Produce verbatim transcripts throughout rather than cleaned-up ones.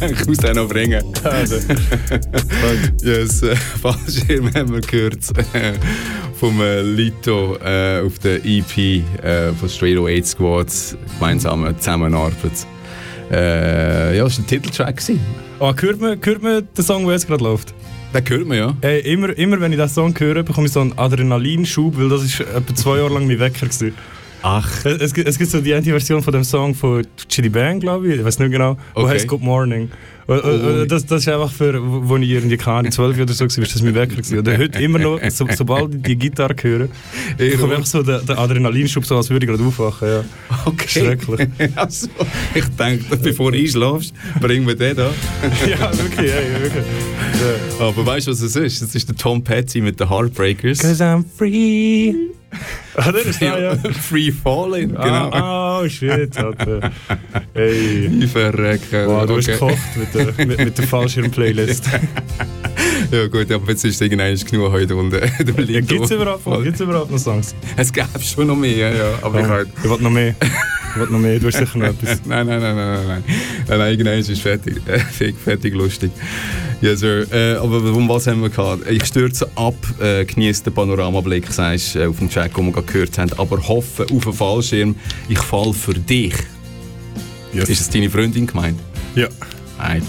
Ich muss den noch bringen. Also. Yes, äh, Fallschirm haben wir gehört äh, vom äh, Lito äh, auf der E P äh, von Straight oh eight Squad, gemeinsame Zusammenarbeit. Äh, ja, das war der Titeltrack. Oh, hört man, hört man den Song, der jetzt gerade läuft? Den hört man, ja. Hey, immer, immer wenn ich diesen Song höre, bekomme ich so einen Adrenalinschub, weil das ist etwa zwei Jahre lang mein Wecker war. Ach. Es, es, gibt, es gibt so die eine Version von dem Song von Chili Bang, glaube ich, ich weiß nicht genau, wo Okay. heißt Good Morning. Und, und, das, das ist einfach für, wo ich irgendwie keine zwölf oder so war, ist das mein Wecker gewesen. Und heute immer noch, so, sobald ich die Gitarre höre, bekomme ich einfach so den, den Adrenalinschub, so als würde ich gerade aufwachen. Ja. Okay. Schrecklich. Also, ich denke, bevor du einschläfst, bringen wir den da. Ja, wirklich, ja, wirklich. Ja. Aber weißt du, was es ist? Das ist der Tom Petty mit den Heartbreakers. Cause I'm free. Ah, der ist da, ja. Free Falling, genau. Ah, oh, shit, Alter. Hey. Ich verrecke. Wow, du Okay. hast gekocht mit der, mit, mit der Fallschirm-Playlist. Ja gut, aber jetzt ist es irgendwann genug heute und äh, der Ja, gibt es überhaupt, noch- gibt's überhaupt noch Songs? Es gäbe schon noch mehr, ja, ja. Aber ich Ja, halt. ich will noch mehr. Ich will noch mehr, du hast sicher noch etwas. Nein, nein, nein, nein, nein, nein. Nein, nein, irgendwann ist es fertig. Äh, fertig, fertig lustig. Ja, Sir. Äh, aber um was haben wir gehabt? Ich stürze ab, äh, genieße den Panoramablick, sagst du, äh, auf dem Track, den wir gerade gehört haben, aber hoffe auf einen Fallschirm, ich fall für dich. Yes. Ist das deine Freundin gemeint? Ja. Right.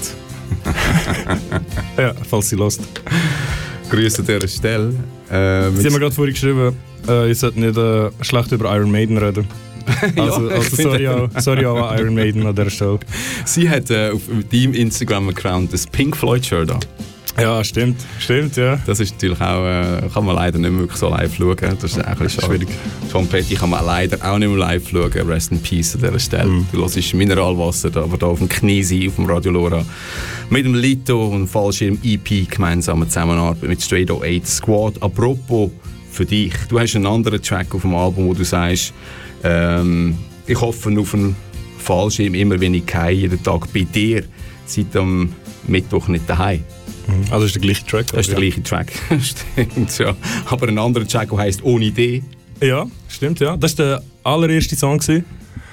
Ja, falls sie lost. Grüße an dieser Stelle. Äh, Sie haben mir gerade vorhin geschrieben, äh, ich sollte nicht äh, schlecht über Iron Maiden reden. Also, Ja, ich also finde- sorry, auch, sorry auch an Iron Maiden an dieser Stelle. Sie hat äh, auf deinem Instagram-Account das Pink Floyd-Shirt an. Ja, stimmt, stimmt, ja. Das ist natürlich auch, äh, kann man leider nicht mehr wirklich so live schauen. Das ist auch ein bisschen schwierig. Tom Petty kann man leider auch nicht mehr live schauen. Rest in Peace an dieser Stelle. Mhm. Du hörst Mineralwasser, da, aber da auf dem Knie sein, auf dem Radio Lora. Mit dem Lito und Fallschirm E P gemeinsame Zusammenarbeit mit Straight oh eight Squad. Apropos für dich, du hast einen anderen Track auf dem Album, wo du sagst, ähm, ich hoffe auf einen Fallschirm, immer wenn ich gehe, jeden Tag bei dir, seit am Mittwoch nicht daheim. Also ist der gleiche Track? Das ist der gleiche Track. Stimmt, ja. Aber ein anderer Track, der heisst «Ohne Idee». Ja, stimmt, ja. Das war der allererste Song, den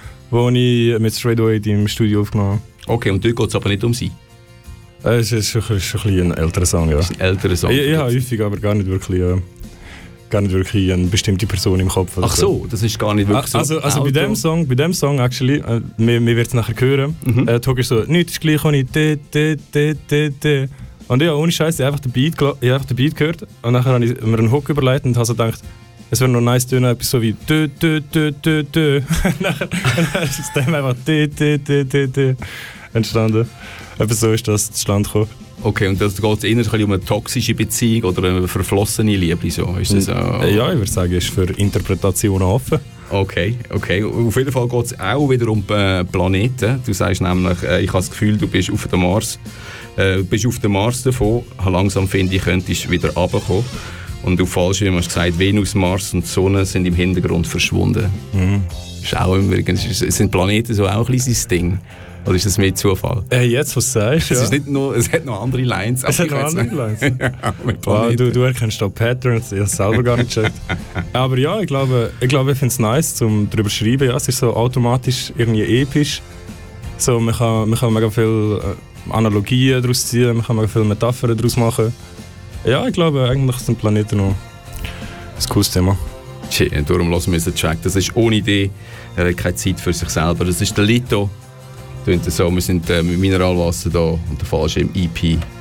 ich mit Straight oh eight im Studio aufgenommen habe. Okay, und dort geht es aber nicht um sie. Äh, Es ist schon, schon ein bisschen ein älterer Song, ja. Das ist ein älterer Song. Ich, ich habe häufig aber gar nicht wirklich, äh, gar nicht wirklich eine bestimmte Person im Kopf. oder Ach so, das ist gar nicht wirklich so. Also, also bei Auto. dem Song, bei dem Song actually, äh, wir, wir werden es nachher hören, Mhm. äh, Tog ist so, nichts ist gleich ohne de, de, de, de, de. Und ja, ohne Scheiß, ich habe einfach den Beat, gelo- ich habe einfach den Beat gehört und nachher habe ich mir einen Hook überlegt und habe so gedacht, es wäre noch nice tönen, etwas so wie dö, dö, dö, dö, dö. Nachher nachher ist aus dem einfach de, de, de, de, de entstanden. Etwas so ist das zustande gekommen. Okay, und das geht eher ein bisschen um eine toxische Beziehung oder eine verflossene Liebe, so? Ist das, äh, Ja, ich würde sagen, ist für Interpretationen offen. Okay, okay. Auf jeden Fall geht es auch wieder um äh, Planeten. Du sagst nämlich, äh, ich habe das Gefühl, du bist auf dem Mars. Äh, du bist auf dem Mars davon. Langsam finde ich, könntest wieder runterkommen. Und auf Fallschirm hast du gesagt, Venus, Mars und die Sonne sind im Hintergrund verschwunden. Mhm. Ist auch übrigens, ist- sind Planeten so auch ein bisschen sein Ding? Oder ist das mehr Zufall? Äh, jetzt, was du sagst, Es, ja. ist nicht nur, es hat noch andere Lines. Es aber hat noch ich weiß andere nicht. Lines. Ja, mit Ah, Planeten. du, du erkennst da Patterns, ich habe es selber gar nicht gecheckt. Aber ja, ich glaube, ich, glaube, ich finde es nice, um darüber zu schreiben. Ja, es ist so automatisch irgendwie episch. So, man, kann, man kann mega viel äh, Analogien daraus ziehen, man kann mega viele Metaphern daraus machen. Ja, ich glaube, eigentlich sind Planeten noch ein cooles Thema. Tja, darum lassen wir unseren Track. Das ist ohne Idee. Er hat keine Zeit für sich selber. Das ist der Lito. So, wir sind äh, mit Mineralwasser da und der Fallschirm E P